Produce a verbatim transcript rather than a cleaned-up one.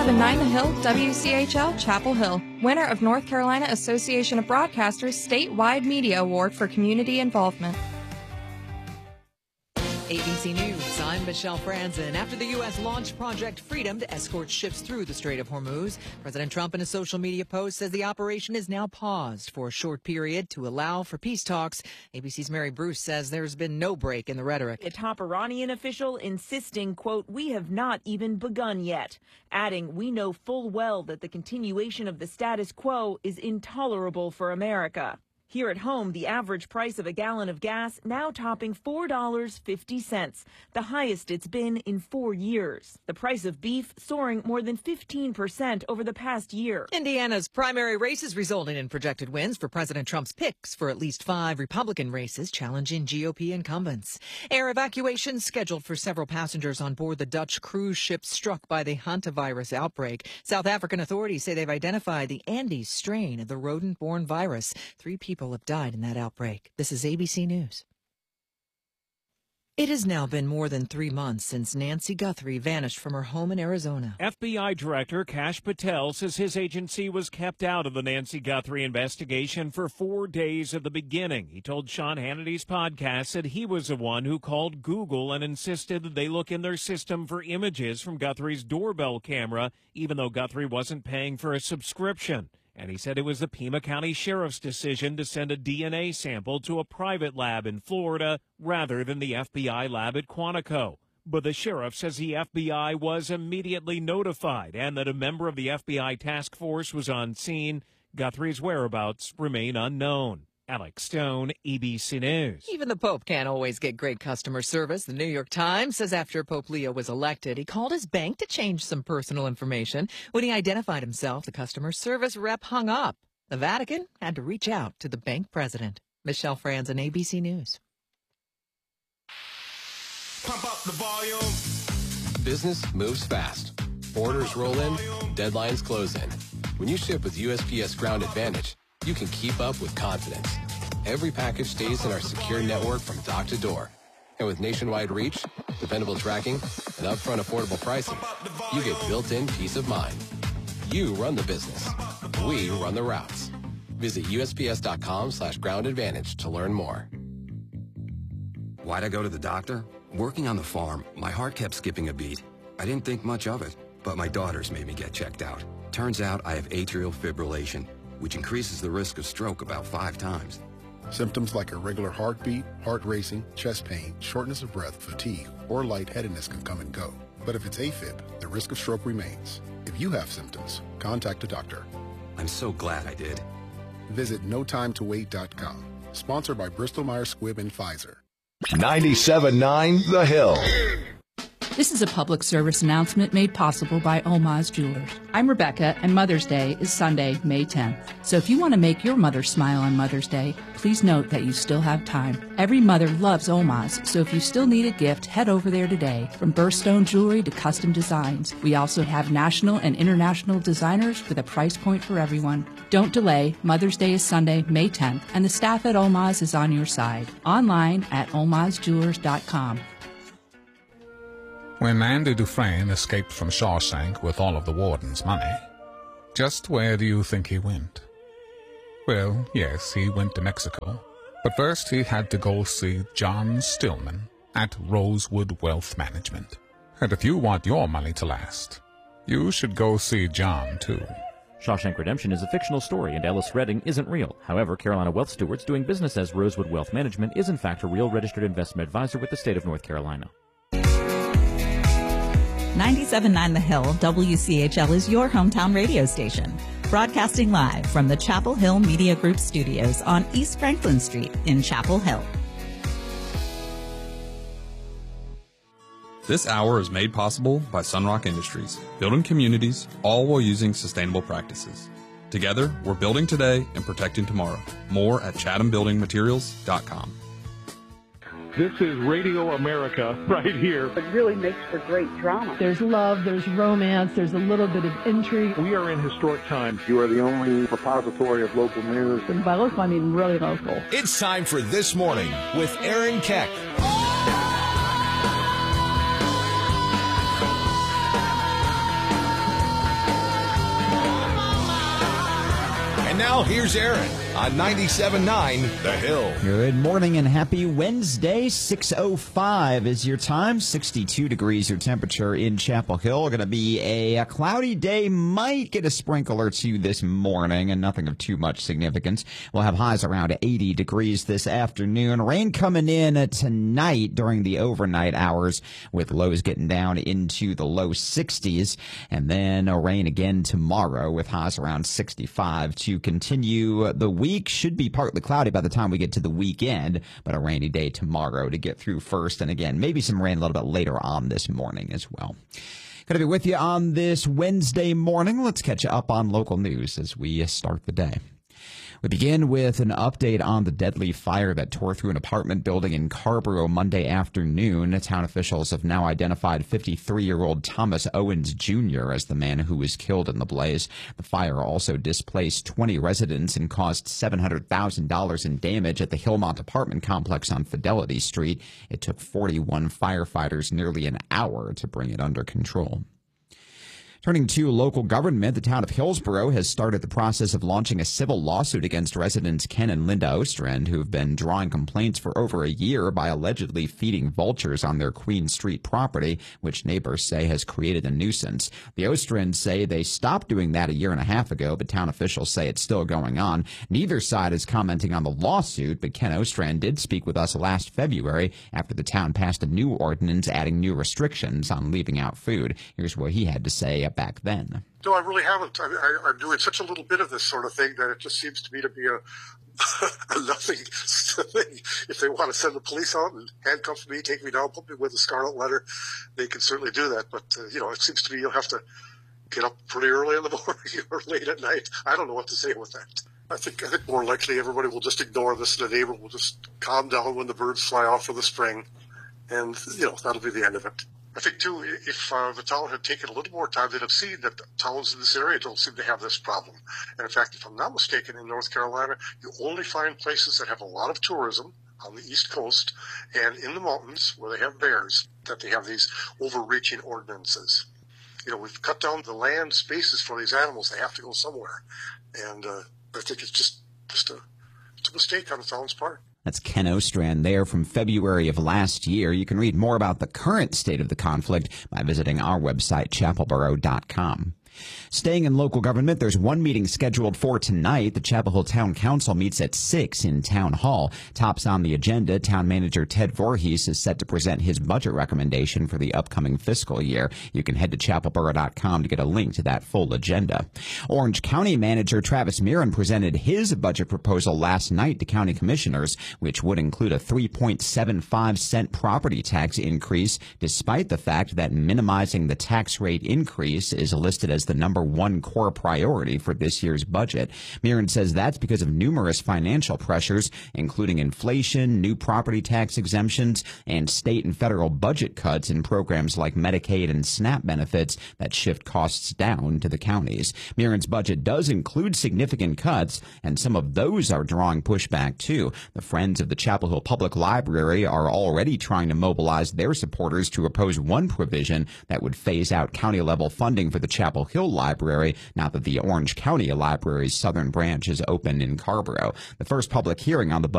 ninety-seven point nine The Hill, W C H L, Chapel Hill. Winner of North Carolina Association of Broadcasters Statewide Media Award for Community Involvement. A B C News, I'm Michelle Franzen. After the U S launched Project Freedom to escort ships through the Strait of Hormuz, President Trump in a social media post says the operation is now paused for a short period to allow for peace talks. A B C's Mary Bruce says there's been no break in the rhetoric. A top Iranian official insisting, quote, "We have not even begun yet," adding, "We know full well that the continuation of the status quo is intolerable for America." Here at home, the average price of a gallon of gas now topping four dollars and fifty cents, the highest it's been in four years. The price of beef soaring more than fifteen percent over the past year. Indiana's primary races resulting in projected wins for President Trump's picks for at least five Republican races challenging G O P incumbents. Air evacuations scheduled for several passengers on board the Dutch cruise ship struck by the hantavirus outbreak. South African authorities say they've identified the Andes strain of the rodent-borne virus. Three people have died in that outbreak. This is A B C News. It has now been more than three months since Nancy Guthrie vanished from her home in Arizona. F B I Director Kash Patel says his agency was kept out of the Nancy Guthrie investigation for four days at the beginning. He told Sean Hannity's podcast that he was the one who called Google and insisted that they look in their system for images from Guthrie's doorbell camera, even though Guthrie wasn't paying for a subscription. And he said it was the Pima County Sheriff's decision to send a D N A sample to a private lab in Florida rather than the F B I lab at Quantico. But the sheriff says the F B I was immediately notified and that a member of the F B I task force was on scene. Guthrie's whereabouts remain unknown. Alex Stone, A B C News. Even the Pope can't always get great customer service. The New York Times says after Pope Leo was elected, he called his bank to change some personal information. When he identified himself, the customer service rep hung up. The Vatican had to reach out to the bank president. Michelle Franzen, A B C News. Pump up the volume. Business moves fast. Orders roll in, deadlines close in. When you ship with U S P S Ground Advantage, you can keep up with confidence. Every package stays in our secure network from dock to door. And with nationwide reach, dependable tracking, and upfront affordable pricing, you get built-in peace of mind. You run the business. We run the routes. Visit U S P S dot com slash ground advantage to learn more. Why'd I go to the doctor? Working on the farm, my heart kept skipping a beat. I didn't think much of it, but my daughters made me get checked out. Turns out I have atrial fibrillation, which increases the risk of stroke about five times. Symptoms like irregular heartbeat, heart racing, chest pain, shortness of breath, fatigue, or lightheadedness can come and go. But if it's AFib, the risk of stroke remains. If you have symptoms, contact a doctor. I'm so glad I did. Visit no time to wait dot com. Sponsored by Bristol Myers Squibb and Pfizer. ninety-seven point nine The Hill. This is a public service announcement made possible by Oma's Jewelers. I'm Rebecca, and Mother's Day is Sunday, May tenth. So if you want to make your mother smile on Mother's Day, please note that you still have time. Every mother loves Oma's, so if you still need a gift, head over there today. From birthstone jewelry to custom designs, we also have national and international designers with a price point for everyone. Don't delay. Mother's Day is Sunday, May tenth, and the staff at Oma's is on your side. Online at omas jewelers dot com. When Andy Dufresne escaped from Shawshank with all of the warden's money, just where do you think he went? Well, yes, he went to Mexico, but first he had to go see John Stillman at Rosewood Wealth Management. And if you want your money to last, you should go see John, too. Shawshank Redemption is a fictional story, and Ellis Redding isn't real. However, Carolina Wealth Stewards, doing business as Rosewood Wealth Management, is in fact a real registered investment advisor with the state of North Carolina. ninety-seven point nine The Hill, W C H L is your hometown radio station. Broadcasting live from the Chapel Hill Media Group studios on East Franklin Street in Chapel Hill. This hour is made possible by Sunrock Industries, building communities, all while using sustainable practices. Together, we're building today and protecting tomorrow. More at chatham building materials dot com. This is Radio America right here. It really makes for great drama. There's love, there's romance, there's a little bit of intrigue. We are in historic times. You are the only repository of local news. And by local, I mean really local. It's time for This Morning with Aaron Keck. Now here's Aaron on ninety-seven point nine The Hill. Good morning and happy Wednesday. six oh five is your time. sixty-two degrees your temperature in Chapel Hill. Going to be a, a cloudy day. Might get a sprinkle or two this morning and nothing of too much significance. We'll have highs around eighty degrees this afternoon. Rain coming in tonight during the overnight hours with lows getting down into the low sixties. And then a rain again tomorrow with highs around sixty-five to continue the week. Should be partly cloudy by the time we get to the weekend, but a rainy day tomorrow to get through first. And again, maybe some rain a little bit later on this morning as well. Going to be with you on this Wednesday morning. Let's catch up on local news as we start the day. We begin with an update on the deadly fire that tore through an apartment building in Carrboro Monday afternoon. Town officials have now identified fifty-three-year-old Thomas Owens Junior as the man who was killed in the blaze. The fire also displaced twenty residents and caused seven hundred thousand dollars in damage at the Hillmont apartment complex on Fidelity Street. It took forty-one firefighters nearly an hour to bring it under control. Turning to local government, the town of Hillsborough has started the process of launching a civil lawsuit against residents Ken and Linda Ostrand, who have been drawing complaints for over a year by allegedly feeding vultures on their Queen Street property, which neighbors say has created a nuisance. The Ostrands say they stopped doing that a year and a half ago, but town officials say it's still going on. Neither side is commenting on the lawsuit, but Ken Ostrand did speak with us last February after the town passed a new ordinance adding new restrictions on leaving out food. Here's what he had to say back then. No, I really haven't. I, I, I'm doing such a little bit of this sort of thing that it just seems to me to be a, a nothing thing. If they want to send the police out and handcuff me, take me down, put me with a scarlet letter, they can certainly do that. But, uh, you know, it seems to me you'll have to get up pretty early in the morning or late at night. I don't know what to say with that. I think, I think more likely everybody will just ignore this and the neighbor will just calm down when the birds fly off for the spring. And, you know, that'll be the end of it. I think, too, if uh, the town had taken a little more time, they'd have seen that the towns in this area don't seem to have this problem. And, in fact, if I'm not mistaken, in North Carolina, you only find places that have a lot of tourism on the East Coast and in the mountains where they have bears that they have these overreaching ordinances. You know, we've cut down the land spaces for these animals. They have to go somewhere. And uh, I think it's just, just a, it's a mistake on the town's part. That's Ken Ostrand there from February of last year. You can read more about the current state of the conflict by visiting our website, chapel borough dot com. Staying in local government, there's one meeting scheduled for tonight. The Chapel Hill Town Council meets at six in Town Hall. Tops on the agenda, Town Manager Ted Voorhees is set to present his budget recommendation for the upcoming fiscal year. You can head to chapel borough dot com to get a link to that full agenda. Orange County Manager Travis Mirren presented his budget proposal last night to county commissioners, which would include a three point seven five cent property tax increase, despite the fact that minimizing the tax rate increase is listed as the number one core priority for this year's budget. Mirren says that's because of numerous financial pressures, including inflation, new property tax exemptions, and state and federal budget cuts in programs like Medicaid and SNAP benefits that shift costs down to the counties. Mirren's budget does include significant cuts, and some of those are drawing pushback too. The Friends of the Chapel Hill Public Library are already trying to mobilize their supporters to oppose one provision that would phase out county-level funding for the Chapel Hill Library now that the Orange County Library's southern branch is open in Carrboro. The first public hearing on the budget